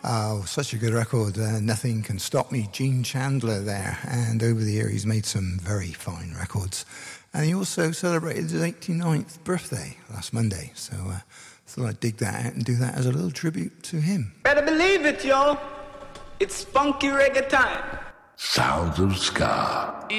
Oh, such a good record. Nothing Can Stop Me, Gene Chandler there. And over the year, he's made some very fine records. And he also celebrated his 89th birthday last Monday. So thought I'd dig that out and do that as a little tribute to him. Better believe it, yo. It's funky reggae time. Sounds of Ska.